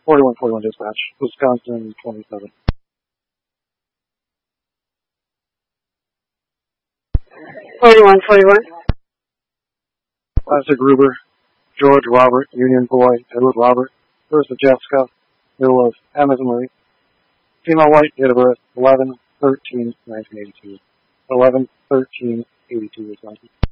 4141 dispatch, Wisconsin 27. 4141. Classic Gruber, George Robert, Union Boy, Edward Robert, versus Jessica, middle of M as in Marie. Female white, date of birth 11/13/1982. 11/13/82, Wisconsin.